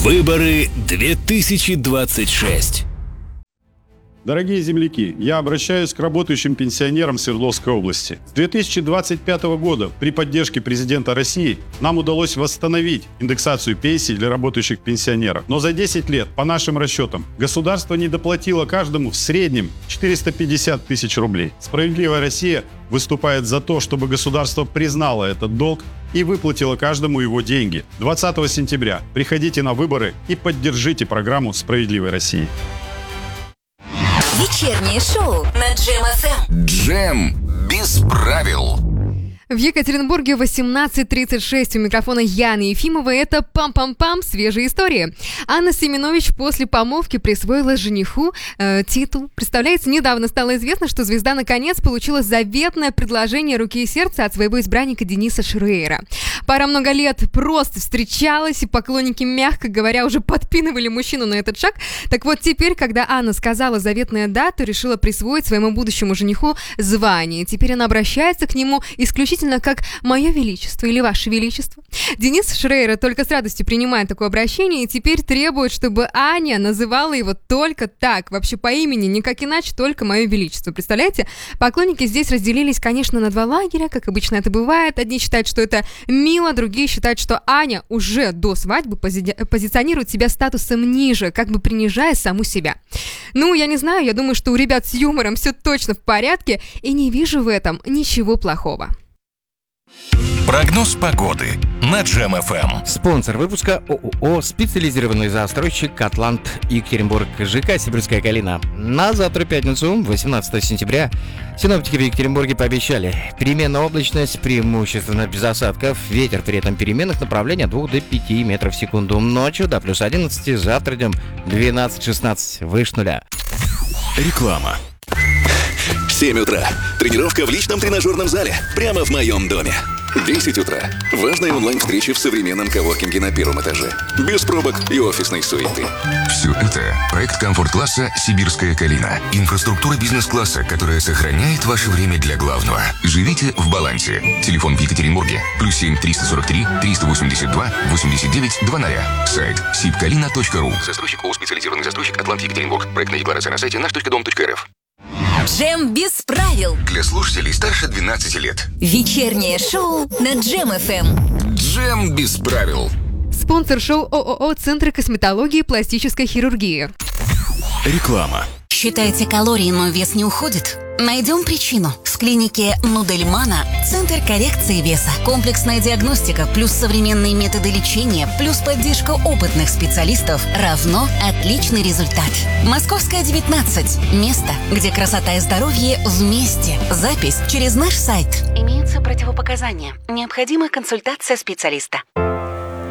Выборы 2026. Дорогие земляки, я обращаюсь к работающим пенсионерам Свердловской области. С 2025 года при поддержке президента России нам удалось восстановить индексацию пенсий для работающих пенсионеров. Но за 10 лет, по нашим расчетам, государство недоплатило каждому в среднем 450 тысяч рублей. Справедливая Россия выступает за то, чтобы государство признало этот долг и выплатило каждому его деньги. 20 сентября приходите на выборы и поддержите программу «Справедливой России». Вечернее шоу на Джем ФМ. Джем без правил. В Екатеринбурге 18:36. У микрофона Яны Ефимовой. Это «Пам-пам-пам. Свежие истории». Анна Семенович после помолвки присвоила жениху титул. Представляете, недавно стало известно, что звезда наконец получила заветное предложение руки и сердца от своего избранника Дениса Шрейера. Пара много лет просто встречалась, и поклонники, мягко говоря, уже подпинывали мужчину на этот шаг. Так вот теперь, когда Анна сказала заветную дату, решила присвоить своему будущему жениху звание. Теперь она обращается к нему исключительно как «Мое Величество» или «Ваше Величество». Денис Шрейер только с радостью принимает такое обращение и теперь требует, чтобы Аня называла его только так, вообще по имени, никак иначе, только «Мое Величество». Представляете? Поклонники здесь разделились, конечно, на два лагеря, как обычно это бывает. Одни считают, что это мило, другие считают, что Аня уже до свадьбы позиционирует себя статусом ниже, как бы принижая саму себя. Ну, я не знаю, я думаю, что у ребят с юмором все точно в порядке, и не вижу в этом ничего плохого. Прогноз погоды на Джем ФМ. Спонсор выпуска ООО «Специализированный застройщик Атлант Екатеринбург», ЖК «Сибирская Калина». На завтра, пятницу, 18 сентября, синоптики в Екатеринбурге пообещали переменная облачность, преимущественно без осадков, ветер при этом переменных направлений от 2 до 5 метров в секунду. Ночью до плюс 11, завтра днем 12-16, выше нуля. Реклама. 7 утра. Тренировка в личном тренажерном зале. Прямо в моем доме. 10 утра. Важная онлайн-встреча в современном коворкинге на первом этаже. Без пробок и офисной суеты. Все это проект комфорт-класса «Сибирская Калина». Инфраструктура бизнес-класса, которая сохраняет ваше время для главного. Живите в балансе. Телефон в Екатеринбурге. +7 343 382 89 00. Сайт sibkalina.ru. Застройщик ООО «Специализированный застройщик Атлант Екатеринбург». Проектная декларация на сайте наш.дом.рф. Джем без правил. Для слушателей старше 12 лет. Вечернее шоу на Джем ФМ. Джем без правил. Спонсор шоу ООО «Центр косметологии и пластической хирургии». Реклама. Считаете калории, но вес не уходит? Найдем причину. В клинике Нудельмана Центр коррекции веса. Комплексная диагностика плюс современные методы лечения плюс поддержка опытных специалистов равно отличный результат. Московская, 19. Место, где красота и здоровье вместе. Запись через наш сайт. Имеются противопоказания. Необходима консультация специалиста.